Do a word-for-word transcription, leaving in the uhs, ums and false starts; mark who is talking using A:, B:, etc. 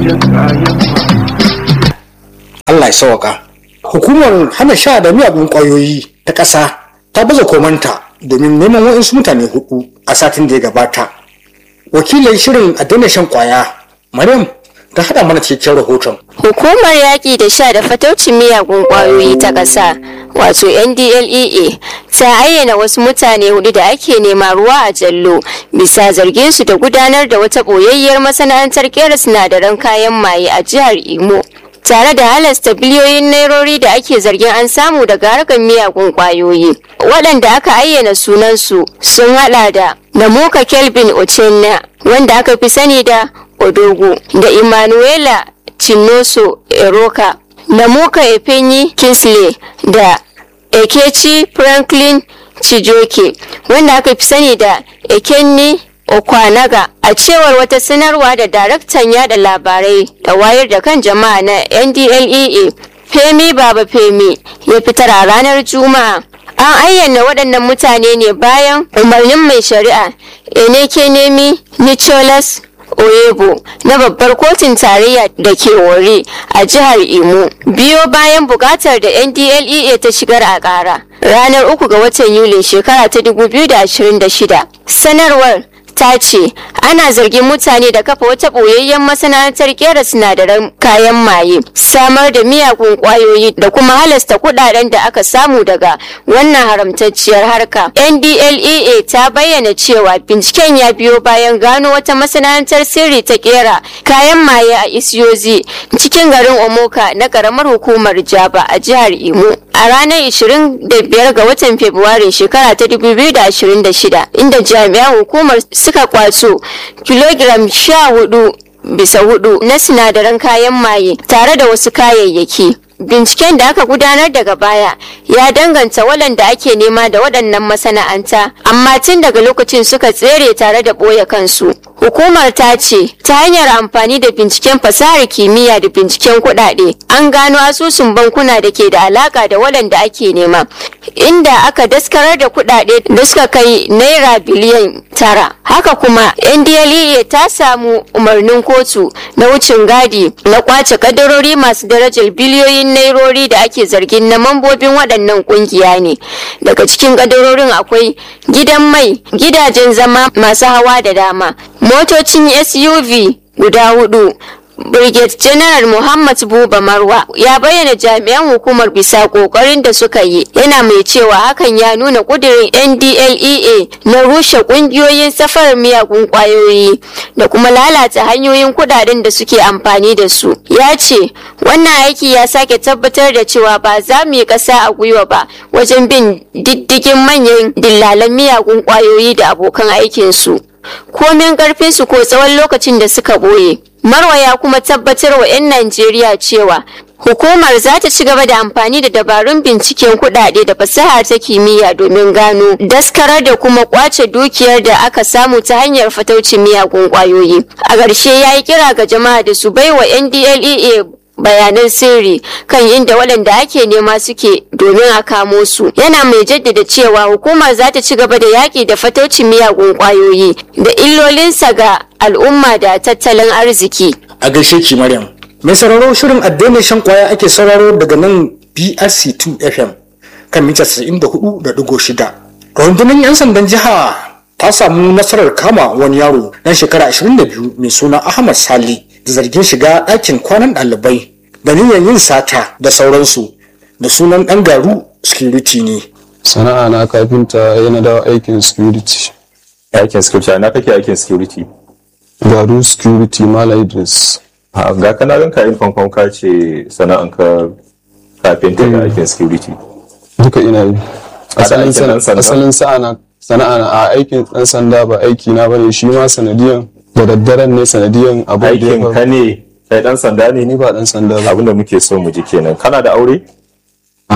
A: Allah ya sauka. Hukumar hana sha da miyagun kwayoyi ta ƙasa ta baza komanta domin neman waɗansu mutane hudu a satin da ya gabata. Wakilin shirin a daina shan kwaya Maryam ta haɗa mana cikakken rahoton.
B: Hukumar yaƙi da sha da fataucin miyagun ƙwayoyi ta ƙasa wato N D L E A ta ayyana wasu mutane hudu da ake nema ruwa a jallo bisa zargin su da gudanar da wata ɓoyayyiyar masana'antar ƙera sinadaran kayan maye a jihar Imo, tare da halasta biliyoyin nairori da ake zargin an samu daga harkar miyagun ƙwayoyi. Waɗanda aka ayyana sunansu sun haɗa da Namuka Kelvin Ochenna, wanda aka fi sani da Odogo, da Emmanuela Chinoso Eroka, Namuka Efenyi Kingsley, da Ekechi Franklin Chijoke, wanda aka fi sani da Ekenni Okwanaga. A cewar wata sanarwa da daraktan yada labarai da wayar da kan jama'a na N D L E A, Femi Baba Femi, ya fitar a ranar Juma'a. An ayyana waɗannan mutane ne bayan umarnin mai shari'a Enekenemi Nicholas Oyebo na babbar kotun tarayya da ke Wari a jihar Imo, biyo bayan bukatar da N D L E A ta shigar a ƙara ranar uku ga watan Yulin shekara ta dubu biyu da ashirin da shida. Sanarwar ta ce ana zargin mutane da kafa wata ɓoyayyen masana'antar ƙera sinadaran kayan maye, samar da miyagun ƙwayoyi da kuma halasta kuɗaɗen da aka samu daga wannan haramtacciyar harka. N D L E A ta bayyana cewa binciken ya biyo bayan gano wata masana'antar sirri ta ƙera kayan maye a Isiyozi cikin garin Omoka na ƙaramar hukumar Jaba a jihar Imo a ranar ishirin da biyar ga watan Fabrairu shekara ta dubu biyu da ashirin da shida, inda jami'an hukumar suka kwaso kilogiram sha hudu bisa hudu na sinadaran kayan maye tare da wasu kayayyaki. Binciken da aka gudanar daga baya ya danganta waɗanda ake nema da waɗannan masana'anta, amma tun daga lokacin suka tsere tare da ɓoye kansu. Hukumar ta ce ta hanyar amfani da binciken fasahar kimiyya da binciken kuɗaɗe an gano asusun bankuna da ke da alaka da waɗanda ake nema, inda aka daskarar da kuɗaɗe da suka kai naira biliyan tara. Haka kuma N D L E A ta samu umarnin kotu na wucin gadi na kwace kadarori masu darajar biliyoyin nairori da ake zargin na mambobin waɗannan ƙungiya ne. Daga cikin kadarorin akwai gidan mai, gidajen zama masu hawa da dama, motocin S U V guda hudu. Brigadier General Muhammad Buba Marwa ya bayyana jami'an hukumar bisa kokarin da suka yi, yana mai cewa hakan ya nuna kudirin N D L E A na rushe kungiyoyin safarar miyagun kwayoyi da kuma lalata hanyoyin kudaden da suke amfani da su. Ya ce wannan aiki ya sake tabbatar da cewa ba za mu yi ƙasa a gwiwa ba wajen bin diddigin manyan dillalan miyagun kwayoyi da abokan aikinsu, komin ƙarfinsu ko tsawon lokacin da suka boye. Marwa ya kuma tabbatar wa 'yan Najeriya cewa hukumar za ta ci gaba da amfani da dabarun binciken kuɗaɗe da fasaha ta kimiyya domin gano, daskarar da kuma kwace dukiyar da aka samu ta hanyar fataucin miyagun ƙwayoyi. A ƙarshe ya yi kira ga jama'a da su baiwa N D L E A bayanan sirri kan inda waɗanda ake nema suke domin a kamo su. Yana mai jaddada cewa hukumar za ta ci gaba da yaƙi da fataucin miyagun ƙwayoyi da illolinsa ga al'umma da tattalin arziki.
A: A gaishe ki Maryam. Mai sauraro shirin addinin shan kwaya ake sauraro daga nan B R C two F M kan mita casa'in da hudu da digo shida. Rundunar 'yan sandan jiha ta samu nasarar kama wani yaro na shekara ashirin da biyu mai suna Ahmad Sali da zargin shiga ɗakin kwanan ɗalibai da niyyar yin sata da sauransu da sunan ɗan garu security ne.
C: Sana'a na kafinta, yana da aikin security.
D: Aikin security na kake aikin security?
C: Garu security Mala Idris.
D: Ha, ga kana ganka yin kwankwan ka ce sana'an ka kafinta da aikin security.
C: Duka ina yi. Asalin asalin sana'a sana'a a aikin ɗan sanda ba aiki na bane, shi ma sanadiyan da daddaren ne sanadiyan abin da
D: aikin ka ne kai dan sanda ne?
C: Ni ba dan sanda ba.
D: Abinda muke so mu ji kenan. Kana da aure?